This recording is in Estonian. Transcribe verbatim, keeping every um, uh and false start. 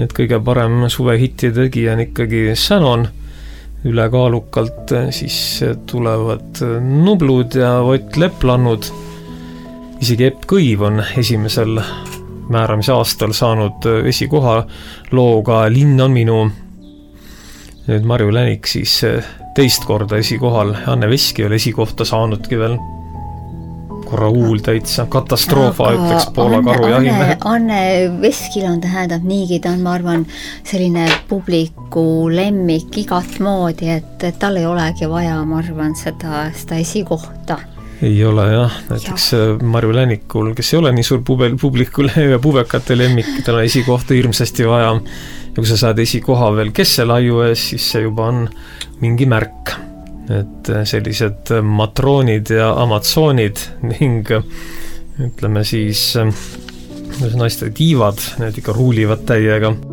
et kõige parem suvehitti tegi on ikkagi Shannon, ülekaalukalt siis tulevad Nublud ja Ott Leplannud, isegi Epp Kõiv on esimesel määramise aastal saanud esikoha looga Linn on minu. Nüüd Marju Länik siis teist korda esikohal, Anne Veski oli esikohta saanudki veel korra uul täitsa, katastroofa aga ütleks Poola karujahimehed. Anne, Anne Veskil on tähendab niigi, ta on, ma arvan, selline publiku lemmik igat moodi, et, et tal ei olegi vaja, ma arvan, seda, seda esikohta. Ei ole jah, näiteks ja. Marju Länikul, kes ei ole nii suur pubel, publikule ja pubekate lemmik, tal on esikohta hirmsasti vaja. Ja kui sa saad esikoha veel Kesselaiu ees, siis see juba on mingi märk. Et sellised matroonid ja amatsoonid ning ütleme siis naiste diivad, need ikka ruulivad täiega.